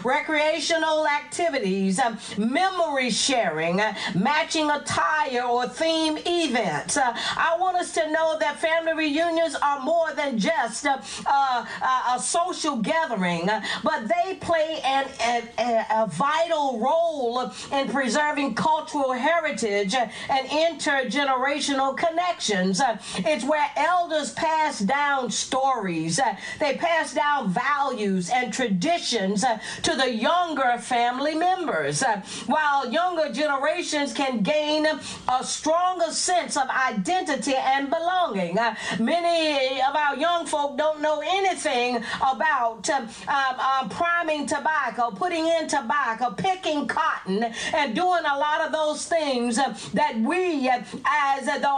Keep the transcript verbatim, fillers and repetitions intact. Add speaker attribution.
Speaker 1: recreational activities, uh, memory sharing, uh, matching attire or theme events. Uh, I want us to know that family reunions are more than just uh, uh, uh, a social gathering, uh, but they play an, a, a vital role in preserving cultural heritage and intergenerational connections. Uh, it's where elders pass down stories. Uh, they pass down values and traditions uh, to the younger family members, uh, while younger generations can gain a stronger sense of identity and belonging. Uh, many of our young folk don't know anything about uh, uh, uh, priming tobacco, putting in tobacco, picking cotton, and doing a lot of those things uh, that we uh, as uh, the